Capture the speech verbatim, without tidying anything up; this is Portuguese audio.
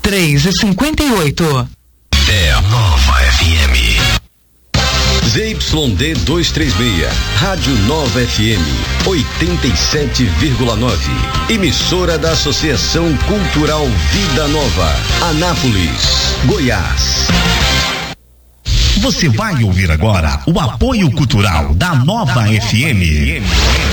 três e cinquenta e oito. É a Nova F M. Z Y D duzentos e trinta e seis, Rádio Nova F M, oitenta e sete vírgula nove. Emissora da Associação Cultural Vida Nova, Anápolis, Goiás. Você vai ouvir agora o apoio cultural da Nova F M.